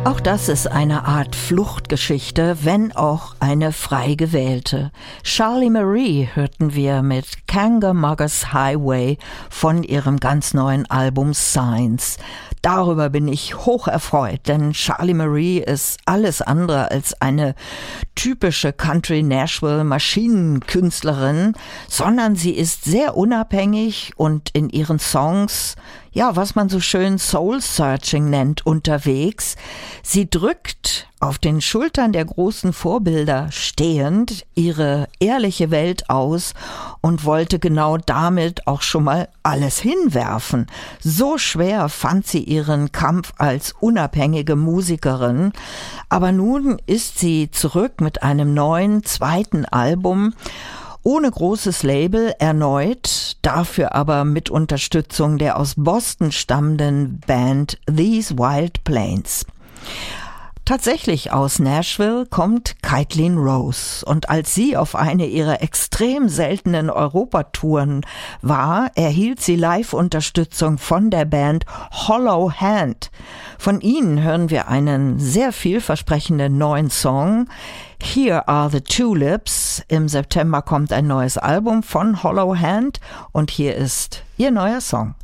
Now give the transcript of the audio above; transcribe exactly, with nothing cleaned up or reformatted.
Auch das ist eine Art Fluchtgeschichte, wenn auch eine frei gewählte. Charlie Marie hörten wir mit Kangamogus Highway von ihrem ganz neuen Album Signs. Darüber bin ich hoch erfreut, denn Charlie Marie ist alles andere als eine typische Country-Nashville-Maschinenkünstlerin, sondern sie ist sehr unabhängig und in ihren Songs, ja, was man so schön Soul-Searching nennt, unterwegs. Sie drückt auf den Schultern der großen Vorbilder stehend ihre ehrliche Welt aus und wollte genau damit auch schon mal alles hinwerfen. So schwer fand sie ihren Kampf als unabhängige Musikerin. Aber nun ist sie zurück mit einem neuen zweiten Album, ohne großes Label erneut, dafür aber mit Unterstützung der aus Boston stammenden Band These Wild Plains. Tatsächlich aus Nashville kommt Kaitlyn Rose, und als sie auf eine ihrer extrem seltenen Europatouren war, erhielt sie Live-Unterstützung von der Band Hollow Hand. Von ihnen hören wir einen sehr vielversprechenden neuen Song, Here Are the Tulips. Im September kommt ein neues Album von Hollow Hand und hier ist ihr neuer Song.